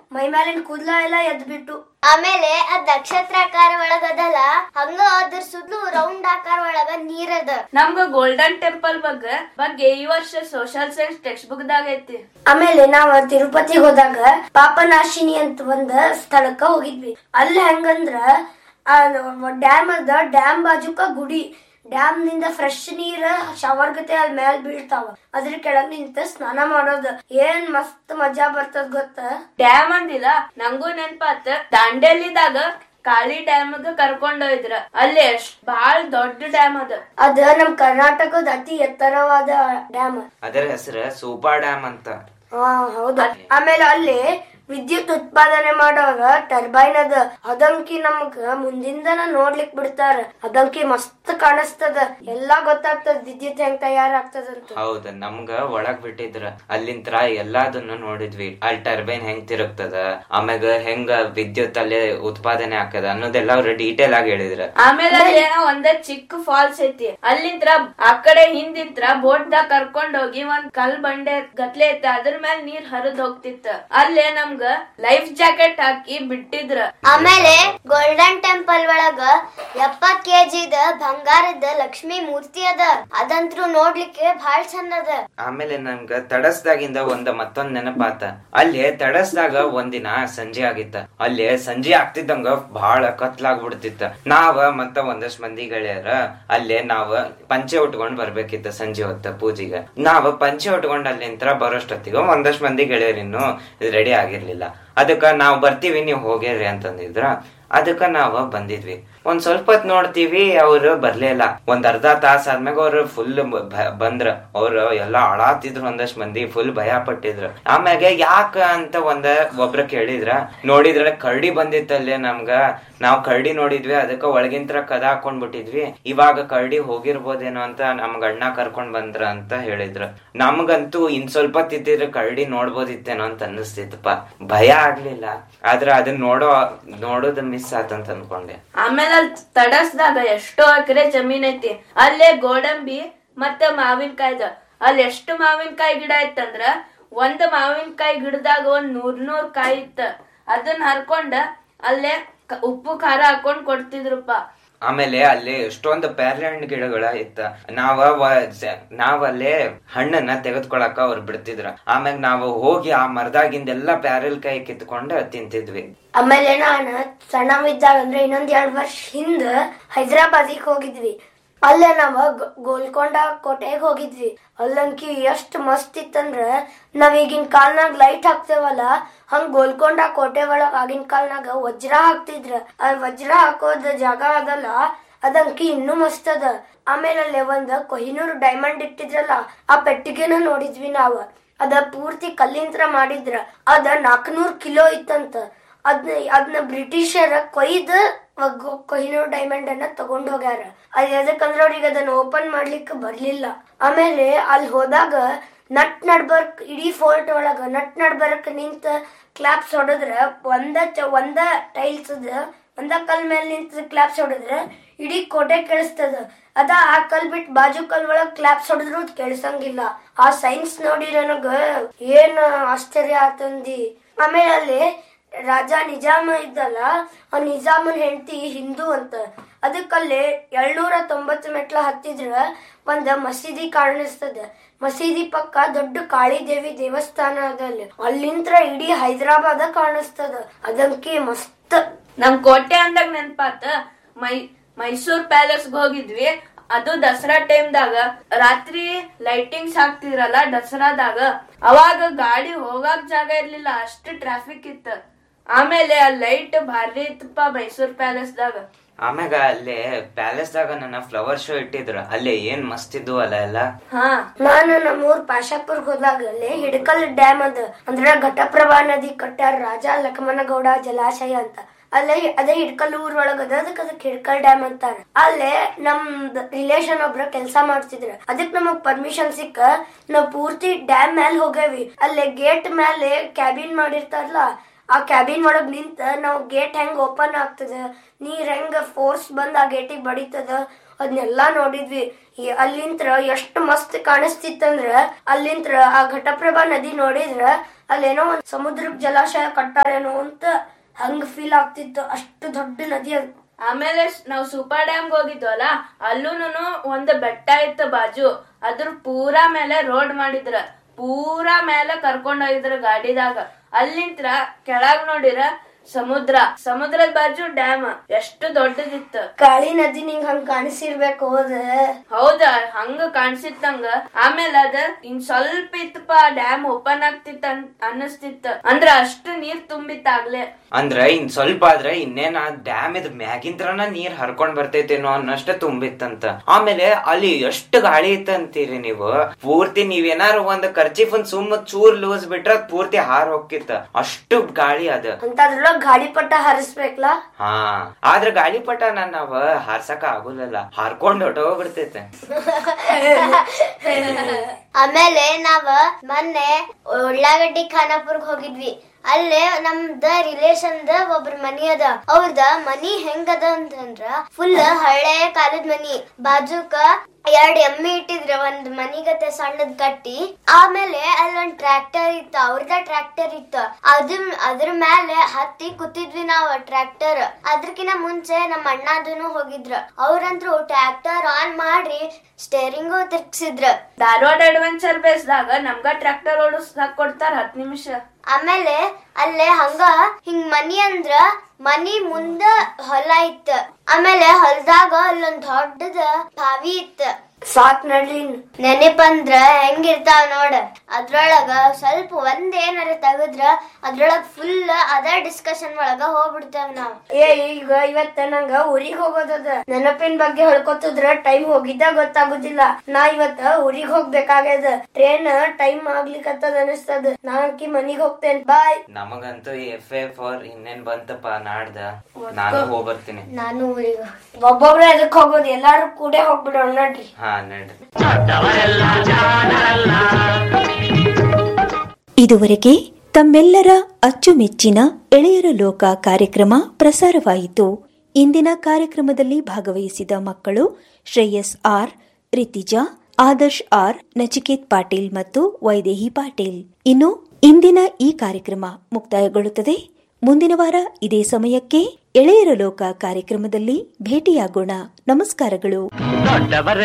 ಮೈ ಮೇಲಿನ ಕೂದಲ ಎಲ್ಲ ಎದ್ಬಿಟ್ಟು. ಆಮೇಲೆ ಅದ್ ನಕ್ಷತ್ರಾಕಾರ ಒಳಗದಲ್ಲ, ಹಂಗ ಅದ್ರ ಸುತ್ತಲೂ ರೌಂಡ್ ಆಕಾರ ಒಳಗ ನೀರದ. ನಮ್ಗ ಗೋಲ್ಡನ್ ಟೆಂಪಲ್ ಬಗ್ಗೆ ಈ ವರ್ಷ ಸೋಷಿಯಲ್ ಸೈನ್ಸ್ ಟೆಕ್ಸ್ಟ್ ಬುಕ್ ದಾಗ ಐತಿ. ಆಮೇಲೆ ನಾವ್ ತಿರುಪತಿಗೆ ಹೋದಾಗ ಪಾಪನಾಶಿನಿ ಅಂತ ಒಂದ್ ಸ್ಥಳಕ್ಕ ಹೋಗಿದ್ವಿ. ಅಲ್ಲಿ ಹೆಂಗಂದ್ರ ಡ್ಯಾಮ್ ಅದ, ಡ್ಯಾಮ್ ಬಾಜುಕ ಗುಡಿ. ಡ್ಯಾಮ್ ನಿಂದ ಫ್ರೆಶ್ ನೀರ್ ಶವರ್ ಗತೆ ಅಲ್ಲಿ ಮ್ಯಾಲ್ ಬೀಳ್ತಾವ. ಅದ್ರ ಕೆಳಗ್ ನಿಂತ ಸ್ನಾನ ಮಾಡೋದು ಏನ್ ಮಸ್ತ್ ಮಜಾ ಬರ್ತದ ಗೊತ್ತ. ಡ್ಯಾಮ್ ಅಂದಿಲ್ಲ, ನಂಗೂ ನೆನ್ಪಾತ್, ದಾಂಡೇಲಿದಾಗ ಕಾಳಿ ಡ್ಯಾಮ್ ಕರ್ಕೊಂಡೋಯ್ದ್ರ. ಅಲ್ಲಿ ಬಹಳ ದೊಡ್ಡ ಡ್ಯಾಮ್ ಅದ ನಮ್ ಕರ್ನಾಟಕದ ಅತಿ ಎತ್ತರವಾದ ಡ್ಯಾಮ್. ಅದರ ಹೆಸರು ಸೂಪಾ ಡ್ಯಾಮ್ ಅಂತ. ಹೌದಾ. ಆಮೇಲೆ ಅಲ್ಲಿ ವಿದ್ಯುತ್ ಉತ್ಪಾದನೆ ಮಾಡೋಗ ಟರ್ಬೈನ್ ಅದ. ಅದಂಕಿ ನಮಗ ಮುಂದಿಂದನ ನೋಡ್ಲಿಕ್ ಬಿಡ್ತಾರ. ಅದಂಕಿ ಮಸ್ತ್ ಕಾಣಿಸ್ತದ, ಎಲ್ಲಾ ಗೊತ್ತಾಗ್ತದ ವಿದ್ಯುತ್ ಹೆಂಗ್ ತಯಾರಾಗ್ತದಂತ. ಹೌದ, ನಮ್ಗ ಒಳಗ್ ಬಿಟ್ಟಿದ್ರ ಅಲ್ಲಿಂತ್ರ ಎಲ್ಲಾದನ್ನು ನೋಡಿದ್ವಿ. ಅಲ್ಲಿ ಟರ್ಬೈನ್ ಹೆಂಗ್ ತಿರುಗ್ತದ, ಆಮ್ಯಾಗ ಹೆಂಗ ವಿದ್ಯುತ್ ಅಲ್ಲಿ ಉತ್ಪಾದನೆ ಆಗ್ತದ ಅನ್ನೋದೆಲ್ಲ ಅವ್ರ ಡೀಟೇಲ್ ಆಗಿ ಹೇಳಿದ್ರ. ಆಮೇಲೆ ಏನೋ ಒಂದ ಚಿಕ್ಕ ಫಾಲ್ಸ್ ಐತಿ, ಅಲ್ಲಿಂತ್ರ ಆ ಕಡೆ ಹಿಂದಿಂತ್ರ ಬೋಟ್ ದಾಗ ಕರ್ಕೊಂಡ್ ಹೋಗಿ ಒಂದ್ ಕಲ್ ಬಂಡೆ ಗತ್ಲೆ ಐತಿ, ಅದ್ರ ಮೇಲೆ ನೀರ್ ಹರಿದ್ ಹೋಗ್ತಿತ್ತ. ಅಲ್ಲೇ ನಮ್ಗ ಲೈಫ್ ಜಾಕೆಟ್ ಹಾಕಿ ಬಿಟ್ಟಿದ್ರ. ಆಮೇಲೆ ಗೋಲ್ಡನ್ ಟೆಂಪಲ್ ಒಳಗ 70 kg ಬಂಗಾರದ ಲಕ್ಷ್ಮಿ ಮೂರ್ತಿ ಅದ. ಅದಂತ್ರು ನೋಡ್ಲಿಕ್ಕೆ ಬಹಳ ಚಂದ ಅದ. ಆಮೇಲೆ ನಮ್ಗ ತಡಸ್ದಾಗಿಂದ ಮತ್ತೊಂದ್ ನೆನಪಾತ. ಅಲ್ಲಿ ತಡಸ್ದಾಗ ಒಂದಿನ ಸಂಜೆ ಆಗಿತ್ತ. ಅಲ್ಲಿ ಸಂಜೆ ಆಗ್ತಿದ್ದಂಗ ಬಹಳ ಕತ್ಲಾಗ್ಬಿಡ್ತಿತ್ತ. ನಾವ ಮತ್ತ ಒಂದಷ್ಟು ಮಂದಿ ಗೆಳೆಯರ ಅಲ್ಲೇ ನಾವ್ ಪಂಚೆ ಉಟ್ಕೊಂಡ್ ಬರ್ಬೇಕಿತ್ತ. ಸಂಜೆ ಹೊತ್ತ ಪೂಜೆಗೆ ನಾವ್ ಪಂಚೆ ಉಟ್ಕೊಂಡ್ ಅಲ್ಲಿಂತ್ರ ಬರೋಷ್ಟೊತ್ತಿಗ ಒಂದಷ್ಟು ಮಂದಿ ಗೆಳೆಯರಿನ್ನು ರೆಡಿ ಆಗಿರ್ಲಿಲ್ಲ. ಅದಕ್ಕ ನಾವ್ ಬರ್ತೀವಿ, ನೀವ್ ಹೋಗ್ಯಾರಿ ಅಂತಂದಿದ್ರ. ಅದಕ್ಕ ನಾವ ಬಂದಿದ್ವಿ. ಒಂದ್ ಸ್ವಲ್ಪ ಹೊತ್ ನೋಡ್ತೀವಿ, ಅವ್ರು ಬರ್ಲೇ ಇಲ್ಲ. ಒಂದ್ ಅರ್ಧ ತಾಸ ಆದ್ಮ್ಯಾಗ ಅವ್ರು ಫುಲ್ ಬಂದ್ರ. ಅವ್ರು ಎಲ್ಲಾ ಅಳಾತಿದ್ರು, ಒಂದಷ್ಟ್ ಮಂದಿ ಫುಲ್ ಭಯ ಪಟ್ಟಿದ್ರು. ಆಮ್ಯಾಗ ಯಾಕ ಅಂತ ಒಬ್ರ ಕೇಳಿದ್ರ. ನೋಡಿದ್ರ ಕರಡಿ ಬಂದಿತ್ತಲ್ಲೇ ನಮ್ಗ. ನಾವ್ ಕರಡಿ ನೋಡಿದ್ವಿ, ಅದಕ್ಕ ಒಳಗಿಂತ್ರ ಕದ ಹಾಕೊಂಡ್ ಬಿಟ್ಟಿದ್ವಿ. ಇವಾಗ ಕರಡಿ ಹೋಗಿರ್ಬೋದೇನೋ ಅಂತ ನಮ್ಗ ಅಣ್ಣ ಕರ್ಕೊಂಡ್ ಬಂದ್ರ ಅಂತ ಹೇಳಿದ್ರು. ನಮ್ಗಂತೂ ಇನ್ ಸ್ವಲ್ಪ ತಿದ್ದಿದ್ರೆ ಕರಡಿ ನೋಡ್ಬೋದಿತ್ತೇನೋ ಅಂತ ಅನ್ನಿಸ್ತಿತ್ತಪ್ಪ. ಭಯ ಆಗ್ಲಿಲ್ಲ, ಆದ್ರ ಅದನ್ನ ನೋಡೋದ್ ಮಿಸ್ ಆತಂತ ಅನ್ಕೊಂಡೆ. ಆಮೇಲೆ ಅಲ್ಲಿ ತಡಸ್ದಾಗ ಎಷ್ಟೋ ಎಕರೆ ಜಮೀನ್ ಐತಿ. ಅಲ್ಲೇ ಗೋಡಂಬಿ ಮತ್ತೆ ಮಾವಿನಕಾಯ್ದ. ಅಲ್ಲಿ ಎಷ್ಟು ಮಾವಿನಕಾಯಿ ಗಿಡ ಇತ್ತಂದ್ರ ಒಂದ್ ಮಾವಿನಕಾಯಿ ಗಿಡದಾಗ 100 ಕಾಯಿ ಇತ್ತ. ಅದನ್ನ ಹರ್ಕೊಂಡ ಅಲ್ಲೇ ಉಪ್ಪು ಖಾರ ಹಾಕೊಂಡ್ ಕೊಡ್ತಿದ್ರಪ್ಪ. ಆಮೇಲೆ ಅಲ್ಲಿ ಎಷ್ಟೊಂದು ಪ್ಯಾರ್ಲೆ ಹಣ್ಣು ಗಿಡಗಳ ಇತ್ತ. ನಾವಲ್ಲೇ ಹಣ್ಣನ್ನ ತೆಗೆದ್ಕೊಳಕ ಅವ್ರು ಬಿಡ್ತಿದ್ರ. ಆಮ್ಯಾಗ ನಾವು ಹೋಗಿ ಆ ಮರದಾಗಿಂದೆಲ್ಲಾ ಪ್ಯಾರಲ್ ಕಾಯಿ ಕಿತ್ಕೊಂಡ್ ತಿಂತಿದ್ವಿ. ಆಮೇಲೆ ನಾನು ಸಣ್ಣವಿದ್ದಾಗ ಅಂದ್ರೆ ಇನ್ನೊಂದ್ 2 ವರ್ಷ ಹಿಂದ ಹೈದರಾಬಾದಿಗೆ ಹೋಗಿದ್ವಿ. ಅಲ್ಲೇ ನಾವ ಗೋಲ್ಕೊಂಡ ಕೋಟೆಗೆ ಹೋಗಿದ್ವಿ. ಅಲ್ಲಂಕಿ ಎಷ್ಟ್ ಮಸ್ತ್ ಇತ್ತಂದ್ರ ನಾವ್ ಈಗಿನ ಕಾಲ್ನಾಗ ಲೈಟ್ ಹಾಕ್ತೇವಲ್ಲ, ಹಂಗ ಗೋಲ್ಕೊಂಡ ಕೋಟೆ ಒಳಗ ಆಗಿನ ಕಾಲ್ನಾಗ ವಜ್ರ ಹಾಕ್ತಿದ್ರ. ಆ ವಜ್ರ ಹಾಕೋದ ಜಾಗ ಅದಲ್ಲ, ಅದಂಕಿ ಇನ್ನೂ ಮಸ್ತ್ ಅದ. ಆಮೇಲೆ ಅಲ್ಲೇ ಕೊಹಿನೂರ್ ಡೈಮಂಡ್ ಇಟ್ಟಿದ್ರಲ್ಲ, ಆ ಪೆಟ್ಟಿಗೆನ ನೋಡಿದ್ವಿ ನಾವ್. ಅದ ಪೂರ್ತಿ ಕಲ್ಲಿಂತ್ರ ಮಾಡಿದ್ರ. ಅದ 400 ಕಿಲೋ ಇತ್ತಂತ. ಅದನ್ನ ಬ್ರಿಟಿಷರ ಕೊಯ್ದು ಕೊಹಿನೂರ್ ಡೈಮಂಡ್ ಅನ್ನ ತಗೊಂಡ್ ಹೋಗ್ಯಾರ. ಅದ್ ಎದಕ್ಕಂದ್ರ ಅವ್ರಿಗೆ ಅದನ್ನ ಓಪನ್ ಮಾಡ್ಲಿಕ್ಕೆ ಬರ್ಲಿಲ್ಲ. ಆಮೇಲೆ ಅಲ್ಲಿ ಹೋದಾಗ ನಟ್ ನಡ್ಬರ್ಕ್ ಇಡೀ ಫೋರ್ಟ್ ಒಳಗ ನಟ್ ನಡ್ಬರ್ಕ್ ನಿಂತ ಕ್ಲಾಪ್ಸ್ ಹೊಡೆದ್ರ ಒಂದ ಟೈಲ್ಸ್ ಒಂದ ಕಲ್ ಮೇಲೆ ನಿಂತ ಕ್ಲಾಪ್ಸ್ ಹೊಡೆದ್ರ ಇಡೀ ಕೋಟೆ ಕೇಳಿಸ್ತದ. ಆ ಕಲ್ ಬಿಟ್ಟು ಬಾಜು ಕಲ್ ಒಳಗ್ ಕ್ಲಾಪ್ಸ್ ಹೊಡೆದ್ರು ಕೇಳಿಸಂಗಿಲ್ಲ. ಆ ಸೈನ್ಸ್ ನೋಡಿ ನನಗ ಏನ್ ಆಶ್ಚರ್ಯ ಆತಂದಿ. ಆಮೇಲೆ ಅಲ್ಲಿ ರಾಜ ನಿಜಾಮ ಇದ್ದಲ್ಲ, ಆ ನಿಜಾಮನ್ ಹೆಂಡತಿ ಹಿಂದೂ ಅಂತ. ಅದಕ್ಕಲ್ಲಿ 790 ಮೆಟ್ಲ ಹತ್ತಿದ್ರ ಒಂದ್ ಮಸೀದಿ ಕಾಣಿಸ್ತದ. ಮಸೀದಿ ಪಕ್ಕ ದೊಡ್ಡ ಕಾಳಿ ದೇವಿ ದೇವಸ್ಥಾನ ಅದ. ಅಲ್ಲಿಂತ್ರ ಇಡೀ ಹೈದರಾಬಾದ ಕಾಣಿಸ್ತದ. ಅದಂಕಿ ಮಸ್ತ್. ನಮ್ ಕೋಟೆ ಅಂದಾಗ ನೆನ್ಪಾತ, ಮೈಸೂರ್ ಪ್ಯಾಲೇಸ್ ಹೋಗಿದ್ವಿ. ಅದು ದಸರಾ ಟೈಮ್ದಾಗ ರಾತ್ರಿ ಲೈಟಿಂಗ್ಸ್ ಹಾಕ್ತಿದ್ರಲ್ಲ ದಸರಾದಾಗ. ಅವಾಗ ಗಾಡಿ ಹೋಗಾಕ್ ಜಾಗ ಇರ್ಲಿಲ್ಲ, ಅಷ್ಟು ಟ್ರಾಫಿಕ್ ಇತ್ತ. ಆಮೇಲೆ ಆ ಲೈಟ್ ಭಾರಿ ಇತ್ತಪ್ಪ ಮೈಸೂರ್ ಪ್ಯಾಲೇಸ್ ದಾಗ. ಆಮ್ಯಾಗ ಅಲ್ಲೇ ಪ್ಯಾಲೇಸ್ ದಾಗ ನನ್ನ ಫ್ಲವರ್ ಶೋ ಇಟ್ಟಿದ್ರು. ಅಲ್ಲೇ ಏನ್ ಮಸ್ತ್ ಇದ್ವು ಅಲ್ಲ ಎಲ್ಲ. ನಾನು ನಮ್ಮೂರ್ ಪಾಶಾಪುರ್ಗ್ ಹೋದಾಗ ಅಲ್ಲಿ ಹಿಡಕಲ್ ಡ್ಯಾಮ್ ಅದ. ಅಂದ್ರೆ ಘಟಪ್ರಭಾ ನದಿ ಕಟ್ಟಾರ ರಾಜ ಲಕ್ಷ್ಮಣಗೌಡ ಜಲಾಶಯ ಅಂತ. ಅದೇ ಹಿಡ್ಕಲ್ ಊರ್ ಒಳಗದ. ಅದಕ್ಕೆ ಹಿಡ್ಕಲ್ ಡ್ಯಾಮ್ ಅಂತಾರ. ಅಲ್ಲೇ ನಮ್ ರಿಲೇಷನ್ ಒಬ್ರ ಕೆಲ್ಸ ಮಾಡ್ತಿದ್ರ. ಅದಕ್ ನಮಗ್ ಪರ್ಮಿಷನ್ ಸಿಕ್ಕ ನಾವ್ ಪೂರ್ತಿ ಡ್ಯಾಮ್ ಮ್ಯಾಲ ಹೋಗೇವಿ. ಅಲ್ಲೇ ಗೇಟ್ ಮೇಲೆ ಕ್ಯಾಬಿನ್ ಮಾಡಿರ್ತಾರಲ್ಲ, ಆ ಕ್ಯಾಬಿನ್ ಒಳಗ್ ನಿಂತ ನಾವ್ ಗೇಟ್ ಹೆಂಗ್ ಓಪನ್ ಆಗ್ತದ, ನೀರ್ ಹೆಂಗ ಫೋರ್ಸ್ ಬಂದ್ ಆ ಗೇಟಿಗೆ ಬಡಿತದ ಅದನ್ನೆಲ್ಲಾ ನೋಡಿದ್ವಿ. ಅಲ್ಲಿಂತ್ರ ಎಷ್ಟು ಮಸ್ತ್ ಕಾಣಿಸ್ತಿತ್ತಂದ್ರ ಅಲ್ಲಿಂತ್ರ ಆ ಘಟಪ್ರಭಾ ನದಿ ನೋಡಿದ್ರ ಅಲ್ಲೇನೋ ಒಂದ್ ಸಮುದ್ರಕ್ ಜಲಾಶಯ ಕಟ್ಟಾರೇನೋ ಅಂತ ಹಂಗ ಫೀಲ್ ಆಗ್ತಿತ್ತು. ಅಷ್ಟು ದೊಡ್ಡ ನದಿ ಅದು. ಆಮೇಲೆ ನಾವ್ ಸೂಪರ್ ಡ್ಯಾಮ್ ಹೋಗಿದ್ವಲ್ಲ, ಅಲ್ಲೂನು ಒಂದ್ ಬೆಟ್ಟ ಇತ್ತು ಬಾಜು. ಅದ್ರ ಪೂರಾ ಮೇಲೆ ರೋಡ್ ಮಾಡಿದ್ರ, ಪೂರಾ ಮೇಲೆ ಕರ್ಕೊಂಡ್ ಹೋಗಿದ್ರ ಗಾಡಿದಾಗ. ಅಲ್ಲಿಂತ್ರ ಕೆಳಗ್ ನೋಡಿರ ಸಮುದ್ರದ ಬಾಜು ಡ್ಯಾಮ್ ಎಷ್ಟು ದೊಡ್ಡದಿತ್ತು. ಕಾಳಿ ನದಿ ನಿಂಗ್ ಹಂಗ ಕಾಣಿಸಿರ್ಬೇಕು. ಹೌದ, ಹಂಗ ಕಾಣಿಸಿತ್ತಂಗ. ಆಮೇಲೆ ಅದ ಇನ್ ಸ್ವಲ್ಪ ಇತ್ತಪ್ಪ ಡ್ಯಾಮ್ ಓಪನ್ ಆಗ್ತಿತ್ತ ಅನ್ನಿಸ್ತಿತ್ತ. ಅಂದ್ರ ಅಷ್ಟು ನೀರ್ ತುಂಬಿತ್ತಾಗ್ಲೆ. ಅಂದ್ರ ಇನ್ ಸ್ವಲ್ಪ ಆದ್ರೆ ಇನ್ನೇನ ಡ್ಯಾಮ್ ಇದ್ ಮ್ಯಾಗಿಂತ್ರನ ನೀರ್ ಹರ್ಕೊಂಡ್ ಬರ್ತೈತೇನೋ ಅನ್ನಷ್ಟ ತುಂಬಿತ್ತಂತ. ಆಮೇಲೆ ಅಲ್ಲಿ ಎಷ್ಟು ಗಾಳಿ ಇತ್ತಂತೀರಿ ನೀವು. ಪೂರ್ತಿ ನೀವೇನಾರು ಒಂದ್ ಕರ್ಚೀಫ್ ಒಂದ್ ಸುಮ್ಮ ಚೂರ್ ಲೂಸ್ ಬಿಟ್ರ ಪೂರ್ತಿ ಹಾರ್ ಹೋಗ್ತಿತ್ತ, ಅಷ್ಟು ಗಾಳಿ ಅದ. ಗಾಳಿಪಟ ಹಾರಿಸ್ಬೇಕಲ್ಲ. ಹಾ, ಆದ್ರ ಗಾಳಿಪಟ ನಾವ್ ಹಾರ್ಸಕ ಆಗುಲ್ಲ, ಹಾರ್ಕೊಂಡ್ ಹೊಟ್ಟೋಗ್ಬಿಡ್ತೈತೆ. ಆಮೇಲೆ ನಾವ್ ಮೊನ್ನೆ ಉಳ್ಳಾಗಡ್ಡಿ ಖಾನಾಪುರ್ಗ್ ಹೋಗಿದ್ವಿ. ಅಲ್ಲೇ ನಮ್ದ ರಿಲೇಷನ್ ಒಬ್ರ ಮನಿ ಅದ. ಅವ್ರದ ಮನಿ ಹೆಂಗದ ಅಂತಂದ್ರ ಫುಲ್ ಹಳೆ ಕಾಲದ ಮನಿ. ಬಾಜುಕ 2 ಎಮ್ಮಿ ಇಟ್ಟಿದ್ರ ಒಂದ್ ಮನಿಗತೆ ಸಣ್ಣದ್ ಕಟ್ಟಿ. ಆಮೇಲೆ ಅಲ್ಲೊಂದ್ ಟ್ರ್ಯಾಕ್ಟರ್ ಇತ್ತು, ಅವ್ರದ ಟ್ರ್ಯಾಕ್ಟರ್ ಇತ್ತು. ಅದ್ರ ಮೇಲೆ ಹತ್ತಿ ಕೂತಿದ್ವಿ ನಾವ್ ಟ್ರ್ಯಾಕ್ಟರ್. ಅದ್ರಕಿನ ಮುಂಚೆ ನಮ್ಮ ಅಣ್ಣದನು ಹೋಗಿದ್ರ. ಅವ್ರಂತ್ರು ಟ್ರ್ಯಾಕ್ಟರ್ ಆನ್ ಮಾಡಿ ಸ್ಟೇರಿಂಗು ತಿರ್ಗ್ಸಿದ್ರ. ಧಾರವಾಡ ಅಡ್ವೆಂಚರ್ ಬೇಸ್ದಾಗ ನಮ್ಗ ಟ್ರ್ಯಾಕ್ಟರ್ ಓಡಿಸ್ದಾಕ್ ಕೊಡ್ತಾರ 10 ನಿಮಿಷ. ಆಮೇಲೆ ಅಲ್ಲೇ ಹಂಗ ಹಿಂಗ್ ಮನಿ ಅಂದ್ರ ಮನಿ ಮುಂದ ಹೊಲ ಇತ್ತ. ಆಮೇಲೆ ಹೊಲದಾಗ ಅಲ್ಲೊಂದ್ ದೊಡ್ಡದ ಬಾವಿ ಇತ್ತ. ಸಾಕ್ ನಡ್ಲಿ. ನೆನಪಂದ್ರ ಹೆಂಗಿರ್ತಾವ ನೋಡ. ಅದ್ರೊಳಗ ಸ್ವಲ್ಪ ಒಂದೇನಾರ ತೆಗದ್ರ ಅದ್ರೊಳಗ ಫುಲ್ ಅದ ಡಿಸ್ಕಷನ್ ಒಳಗ ಹೋಗ್ಬಿಡ್ತೇವ್ ನಾವ್. ಈಗ ಇವತ್ತ ನಂಗ ಊರಿಗ್ ಹೋಗೋದದ. ನೆನಪಿನ ಬಗ್ಗೆ ಹೇಳ್ಕೊತಿದ್ರ ಟೈಮ್ ಹೋಗಿದ್ದ ಗೊತ್ತಾಗುದಿಲ್ಲ. ನಾ ಇವತ್ತ ಊರಿಗ್ ಹೋಗ್ಬೇಕಾಗ್ಯದ. ಟ್ರೈನ್ ಟೈಮ್ ಆಗ್ಲಿಕ್ಕತ್ತದ ಅನಿಸ್ತದ. ನಾಕಿ ಮನಿಗ್ ಹೋಗ್ತೇನೆ. ಬಾಯ್. ನಮಗಂತೂ FA4 ಇನ್ನೇನ್ ಬಂತಪ್ಪ ನಾಡ್ದ. ನಾನು ಹೋಗ್ಬರ್ತೀನಿ. ನಾನು ಊರಿಗ ಒಬ್ಬೊಬ್ರೆ ಅದಕ್ ಹೋಗೋದು, ಎಲ್ಲಾರು ಕೂಡೆ ಹೋಗ್ಬಿಡೋಣ ನಡ್ರಿ. ಹಾ, ನಡ್ರಿ. ಇದುವರೆಗೆ ತಮ್ಮೆಲ್ಲರ ಅಚ್ಚುಮೆಚ್ಚಿನ ಎಳೆಯರ ಲೋಕ ಕಾರ್ಯಕ್ರಮ ಪ್ರಸಾರವಾಯಿತು. ಇಂದಿನ ಕಾರ್ಯಕ್ರಮದಲ್ಲಿ ಭಾಗವಹಿಸಿದ ಮಕ್ಕಳು ಶ್ರೇಯಸ್ ಆರ್, ರಿತಿಜಾ, ಆದರ್ಶ್ ಆರ್, ನಚಿಕೇತ್ ಪಾಟೀಲ್ ಮತ್ತು ವೈದೇಹಿ ಪಾಟೀಲ್. ಇನ್ನು ಇಂದಿನ ಈ ಕಾರ್ಯಕ್ರಮ ಮುಕ್ತಾಯಗೊಳ್ಳುತ್ತದೆ. ಮುಂದಿನ ವಾರ ಇದೇ ಸಮಯಕ್ಕೆ ಎಳೆಯರ ಲೋಕ ಕಾರ್ಯಕ್ರಮದಲ್ಲಿ ಭೇಟಿಯಾಗೋಣ. ನಮಸ್ಕಾರಗಳು.